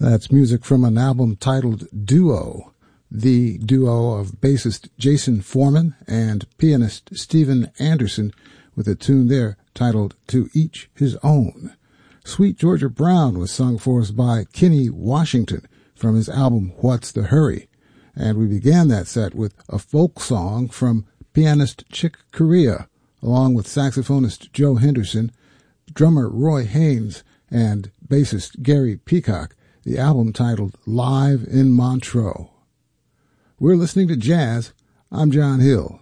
That's music from an album titled Duo, the duo of bassist Jason Foreman and pianist Steven Anderson, with a tune there titled To Each His Own. Sweet Georgia Brown was sung for us by Kenny Washington from his album What's the Hurry. And we began that set with a folk song from pianist Chick Corea, along with saxophonist Joe Henderson, drummer Roy Haynes, and bassist Gary Peacock, the album titled Live in Montreux. We're listening to jazz. I'm John Hill.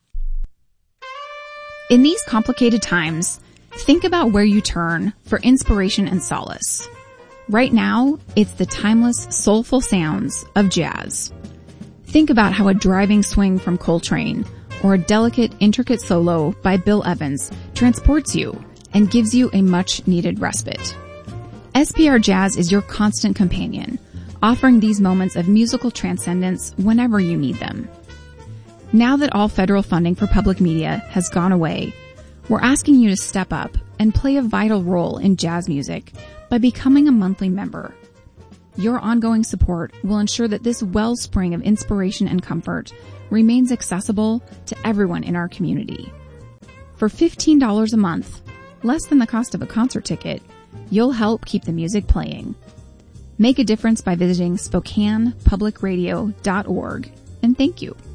In these complicated times, think about where you turn for inspiration and solace. Right now, it's the timeless, soulful sounds of jazz. Think about how a driving swing from Coltrane or a delicate, intricate solo by Bill Evans transports you and gives you a much-needed respite. SPR Jazz is your constant companion, offering these moments of musical transcendence whenever you need them. Now that all federal funding for public media has gone away, we're asking you to step up and play a vital role in jazz music by becoming a monthly member. Your ongoing support will ensure that this wellspring of inspiration and comfort remains accessible to everyone in our community. For $15 a month, less than the cost of a concert ticket, you'll help keep the music playing. Make a difference by visiting SpokanePublicRadio.org, and thank you.